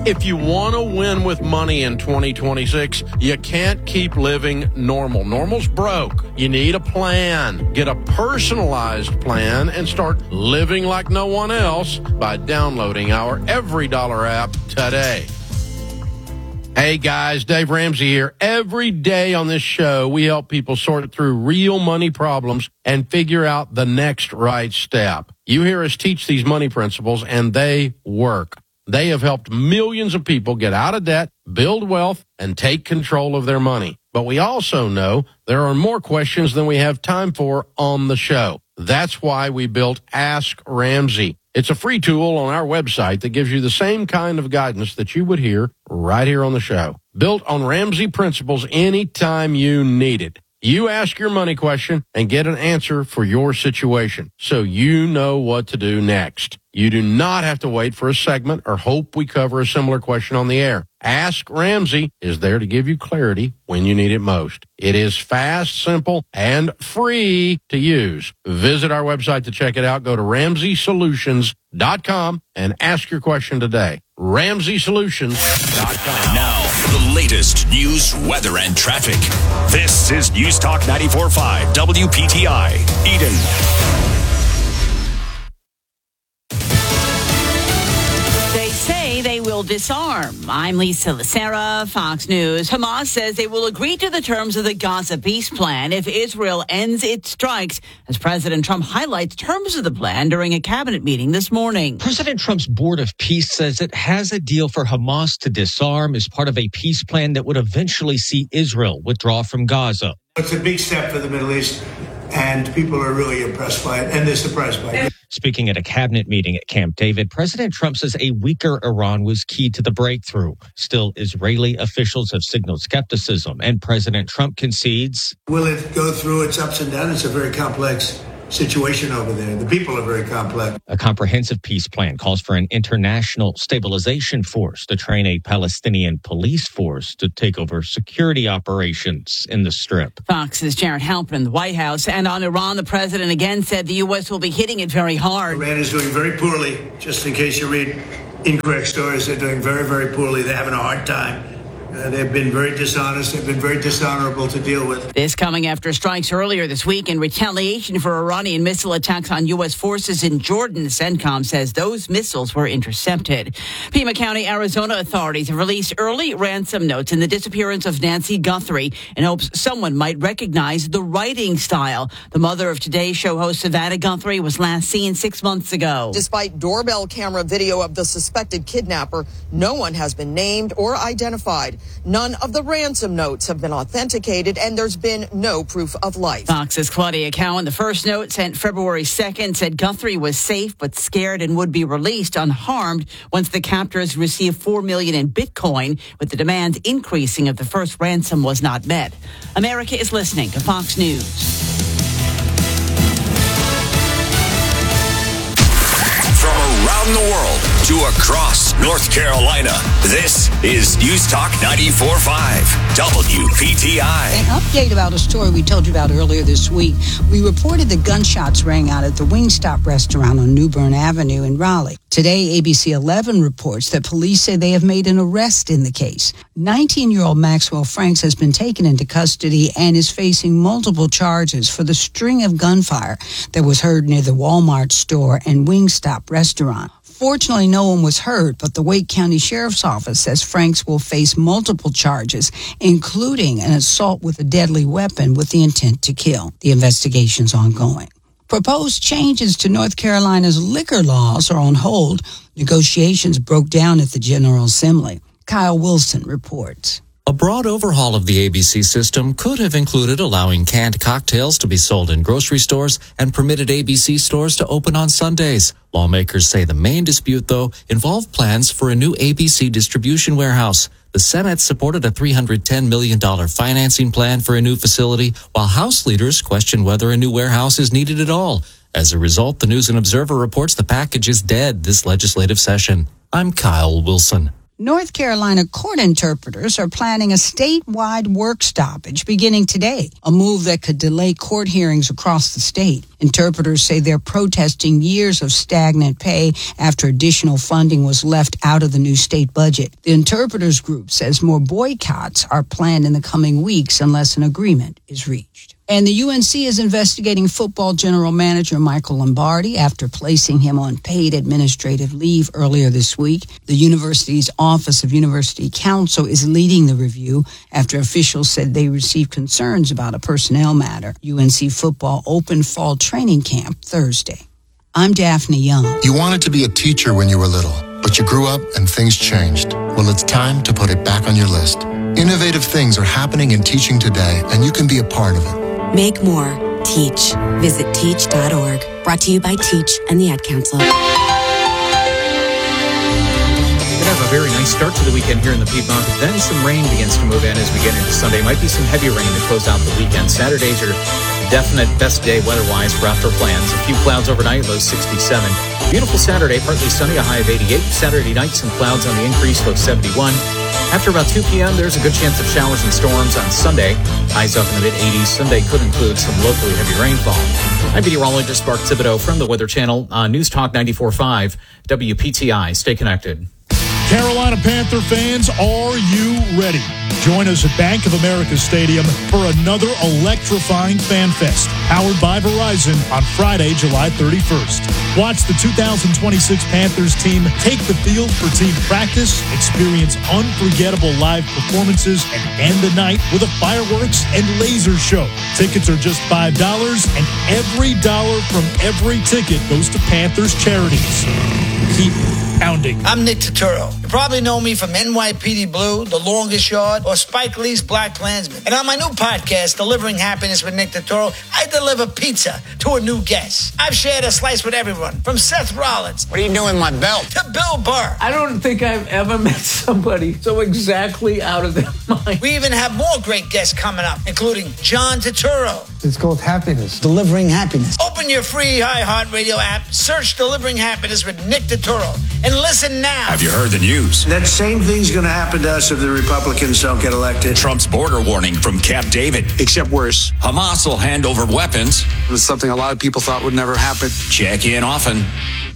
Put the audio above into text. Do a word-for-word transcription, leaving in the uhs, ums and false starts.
If you want to win with money in twenty twenty-six, you can't keep living normal. Normal's broke. You need a plan. Get a personalized plan and start living like no one else by downloading our Every Dollar app today. Hey guys, Dave Ramsey here. Every day on this show, we help people sort through real money problems and figure out the next right step. You hear us teach these money principles, and they work. They have helped millions of people get out of debt, build wealth, and take control of their money. But we also know there are more questions than we have time for on the show. That's why we built Ask Ramsey. It's a free tool on our website that gives you the same kind of guidance that you would hear right here on the show. Built on Ramsey principles anytime you need it. You ask your money question and get an answer for your situation, so you know what to do next. You do not have to wait for a segment or hope we cover a similar question on the air. Ask Ramsey is there to give you clarity when you need it most. It is fast, simple, and free to use. Visit our website to check it out. Go to ramsey solutions dot com and ask your question today. ramsey solutions dot com. Now, the latest news, weather, and traffic. This is News Talk ninety-four point five W P T I, Eden. They will disarm. I'm Lisa Lacera, Fox News. Hamas says they will agree to the terms of the Gaza peace plan if Israel ends its strikes, as President Trump highlights terms of the plan during a cabinet meeting this morning. President Trump's Board of Peace says it has a deal for Hamas to disarm as part of a peace plan that would eventually see Israel withdraw from Gaza. It's a big step for the Middle East, and people are really impressed by it, and they're surprised by it. Speaking at a cabinet meeting at Camp David, President Trump says a weaker Iran was key to the breakthrough. Still, Israeli officials have signaled skepticism, and President Trump concedes. Will it go through its ups and downs? It's a very complex situation over there. The people are very complex. A comprehensive peace plan calls for an international stabilization force to train a Palestinian police force to take over security operations in the Strip. Fox's Jared Halpern in the White House. And on Iran, the president again said the U S will be hitting it very hard. Iran is doing very poorly. Just in case you read incorrect stories, they're doing very, very poorly. They're having a hard time. Uh, they've been very dishonest. They've been very dishonorable to deal with. This coming after strikes earlier this week in retaliation for Iranian missile attacks on U S forces in Jordan. CENTCOM says those missiles were intercepted. Pima County, Arizona authorities have released early ransom notes in the disappearance of Nancy Guthrie in hopes someone might recognize the writing style. The mother of Today's Show host Savannah Guthrie was last seen six months ago. Despite doorbell camera video of the suspected kidnapper, no one has been named or identified. None of the ransom notes have been authenticated, and there's been no proof of life. Fox's Claudia Cowan, the first note sent February second, said Guthrie was safe but scared and would be released unharmed once the captors received four million dollars in Bitcoin, with the demand increasing if the first ransom was not met. America is listening to Fox News. From around the world to across North Carolina, this is News Talk ninety-four point five W P T I. An update about a story we told you about earlier this week. We reported that gunshots rang out at the Wingstop restaurant on New Bern Avenue in Raleigh. Today, A B C eleven reports that police say they have made an arrest in the case. nineteen-year-old Maxwell Franks has been taken into custody and is facing multiple charges for the string of gunfire that was heard near the Walmart store and Wingstop restaurant. Fortunately, no one was hurt, but the Wake County Sheriff's Office says Franks will face multiple charges, including an assault with a deadly weapon with the intent to kill. The investigation's ongoing. Proposed changes to North Carolina's liquor laws are on hold. Negotiations broke down at the General Assembly. Kyle Wilson reports. A broad overhaul of the A B C system could have included allowing canned cocktails to be sold in grocery stores and permitted A B C stores to open on Sundays. Lawmakers say the main dispute, though, involved plans for a new A B C distribution warehouse. The Senate supported a three hundred ten million dollars financing plan for a new facility, while House leaders question whether a new warehouse is needed at all. As a result, the News and Observer reports the package is dead this legislative session. I'm Kyle Wilson. North Carolina court interpreters are planning a statewide work stoppage beginning today, a move that could delay court hearings across the state. Interpreters say they're protesting years of stagnant pay after additional funding was left out of the new state budget. The interpreters group says more boycotts are planned in the coming weeks unless an agreement is reached. And the U N C is investigating football general manager Michael Lombardi after placing him on paid administrative leave earlier this week. The university's Office of University Counsel is leading the review after officials said they received concerns about a personnel matter. U N C football opened fall training camp Thursday. I'm Daphne Young. You wanted to be a teacher when you were little, but you grew up and things changed. Well, it's time to put it back on your list. Innovative things are happening in teaching today, and you can be a part of it. Make more. Teach. Visit teach dot org. Brought to you by Teach and the Ad Council. We're going to have a very nice start to the weekend here in the Piedmont, but then some rain begins to move in as we get into Sunday. Might be some heavy rain to close out the weekend. Saturdays are a definite best day weather-wise for outdoor plans. A few clouds overnight, low sixty-seven. Beautiful Saturday, partly sunny, a high of eighty-eight. Saturday night, some clouds on the increase, low seventy-one. After about two p.m., there's a good chance of showers and storms on Sunday. Highs up in the mid-eighties. Sunday could include some locally heavy rainfall. I'm meteorologist Mark Thibodeau from the Weather Channel on News Talk ninety-four point five W P T I. Stay connected. Carolina Panther fans, are you ready? Join us at Bank of America Stadium for another electrifying fan fest, powered by Verizon on Friday, July thirty-first. Watch the two thousand twenty-six Panthers team take the field for team practice, experience unforgettable live performances, and end the night with a fireworks and laser show. Tickets are just five dollars, and every dollar from every ticket goes to Panthers charities. Keep pounding. I'm Nick Turturro. You probably know me from N Y P D Blue, The Longest Yard, or Spike Lee's Black Klansman. And on my new podcast, Delivering Happiness with Nick Turturro, I deliver pizza to a new guest. I've shared a slice with everyone, from Seth Rollins. What are you doing with my belt? To Bill Burr. I don't think I've ever met somebody so exactly out of their mind. We even have more great guests coming up, including John Turturro. It's called Happiness. Delivering Happiness. Open your free iHeartRadio app, search Delivering Happiness with Nick Turturro, and listen now. Have you heard the news? That same thing's going to happen to us if the Republicans don't get elected. Trump's border warning from Camp David. Except worse. Hamas will hand over weapons. It was something a lot of people thought would never happen. Check in often.